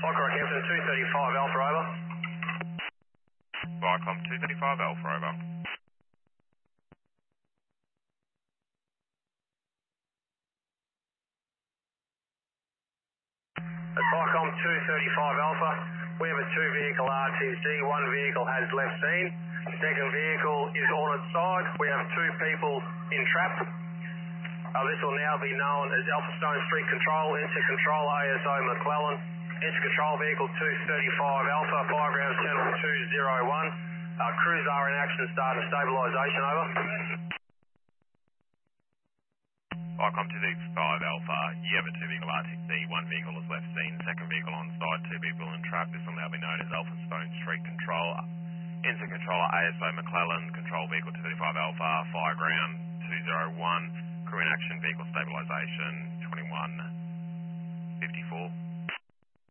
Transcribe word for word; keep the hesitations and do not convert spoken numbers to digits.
Vicor Kempton two thirty-five Alpha over. Vicom two thirty-five Alpha over. At Vicom two thirty-five Alpha, we have a two vehicle R T C, one vehicle has left seen, second vehicle is on its side, we have two people in trap. Uh, this will now be known as Alpha Stone Street Control, into control A S O McClellan, into control vehicle two thirty-five Alpha, fire ground channel two zero one, uh, crews are in action, start of stabilisation, over. Vicom two thirty-five Alpha, you have a two vehicle R T C, one vehicle is left seen, second vehicle on site, two people in trap. This will now be known as Alpha Stone Street Control, into controller A S O McClellan, control vehicle two thirty-five Alpha, fire ground two zero one, crew in action, vehicle stabilisation twenty-one